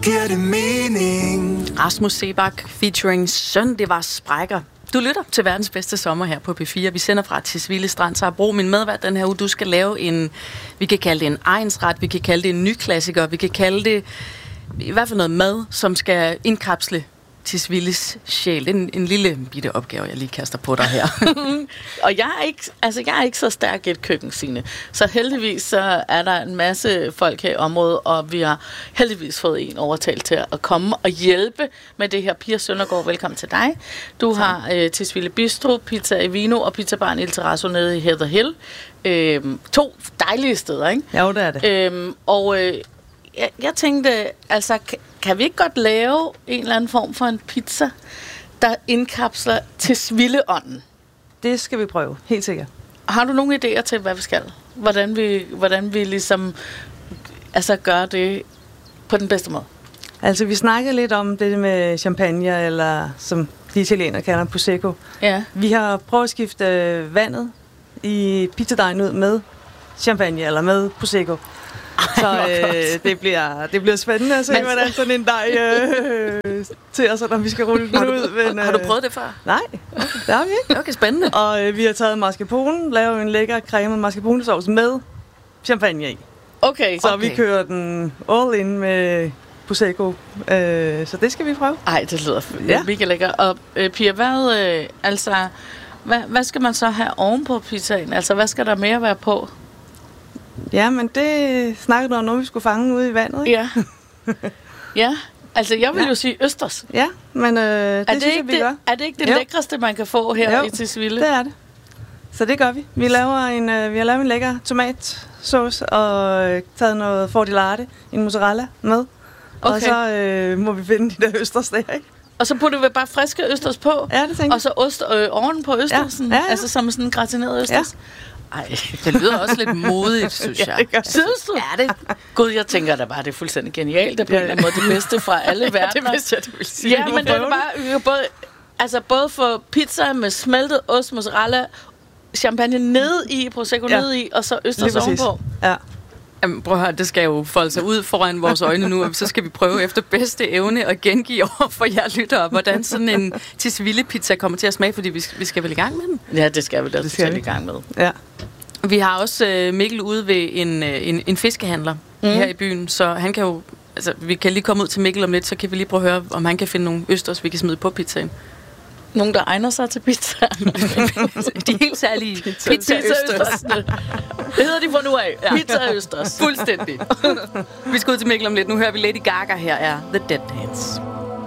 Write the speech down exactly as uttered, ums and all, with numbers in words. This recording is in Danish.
giver det mening. Rasmus Seebach featuring Søn, det var sprækker. Du lytter til verdens bedste sommer her på P fire. Vi sender fra Tisvilde Strand, så har brug min medvært den her uge. Du skal lave en, vi kan kalde det en egensret, vi kan kalde det en ny klassiker, vi kan kalde det i hvert fald noget mad, som skal indkapsle Tisvildes sjæl. Det er en, en lille bitte opgave, jeg lige kaster på dig her. Og jeg er ikke, altså jeg er ikke så stærk i et køkken, Signe. Så heldigvis så er der en masse folk her i området, og vi har heldigvis fået en overtalt til at komme og hjælpe med det her. Pia Søndergaard, velkommen til dig. Du tak. har øh, Tisvilde Bistro, Pizza Evino og Pizza Bar Il Terrazzo nede i Heather Hill. Øh, to dejlige steder, ikke? Jo, det er det. Øh, og øh, jeg, jeg tænkte, altså... Kan vi ikke godt lave en eller anden form for en pizza, der indkapsler Tisvilde-ånden? Det skal vi prøve, helt sikkert. Har du nogle idéer til, hvad vi skal? Hvordan vi, hvordan vi ligesom altså gør det på den bedste måde? Altså, vi snakkede lidt om det med champagne, eller som de italienere kalder prosecco. Ja. Vi har prøvet at skifte vandet i pizzadejen ud med champagne, eller med prosecco. Så øh, det, bliver, det bliver spændende at se, men, hvordan sådan en dej øh, til os, når vi skal rulle den ud. Men, øh, har du prøvet det før? Nej, det har vi ikke. Okay, spændende. Og øh, vi har taget mascarpone, lavet en lækker cremet mascarponesauce med champagne i. Okay. Så okay. vi kører den all in med prosecco, øh, så det skal vi prøve. Ej, det lyder ja. mega lækker. Og øh, Pia, hvad, øh, altså, hvad, hvad skal man så have oven på pizzaen? Altså, hvad skal der mere være på? Ja, men det snakkede du om, når vi skulle fange ude i vandet, ikke? Ja. Ja, altså jeg vil ja. jo sige østers. Ja, men øh, det, er det synes ikke jeg, vi det, gør. Er det ikke det jo. lækreste, man kan få her jo, i Tisvilde? det er det. Så det gør vi. Vi, laver en, øh, vi har lavet en lækker tomatsauce og øh, taget noget fortilarte, en mozzarella med. Okay. Og så øh, må vi finde de der østers der, ikke? Og så putter vi bare friske østers på? Ja, det tænker jeg. Og så ost øh, oven på østersen? Ja. Ja, ja. Altså som sådan en gratineret østers? Ja. Ej, det lyder også lidt modigt, synes jeg. Ja, det gør. Synes du? Ja, det. Gud, jeg tænker da bare, det er fuldstændig genialt. Det er på ja. en eller anden måde det bedste fra alle verdener. Ja, det vidste jeg, du ville sige. Ja, men det er bare både, altså både for pizza med smeltet ost, mozzarella, champagne nede i, prosecco ja. nede i, og så østers ovenpå. Ja. Jamen, prøv at høre, det skal jo folde sig ud foran vores øjne nu, og så skal vi prøve efter bedste evne at gengive over for jer lyttere, hvordan sådan en Tisvilde pizza kommer til at smage, fordi vi skal, vi skal vel i gang med den? Ja, det skal vi da det skal vi i gang med. Ja. Vi har også øh, Mikkel ude ved en, øh, en, en fiskehandler mm. her i byen, så han kan jo, altså vi kan lige komme ud til Mikkel om lidt, så kan vi lige prøve at høre, om han kan finde nogle østers, vi kan smide på pizzaen. Nogen, der egner sig til pizza. De helt særlige pizza, pizza østers. Det hedder de fra nu af. Ja. Pizza østers. Fuldstændig. Vi skal ud til Mikkel om lidt. Nu hører vi Lady Gaga. Her er The Dead Dance.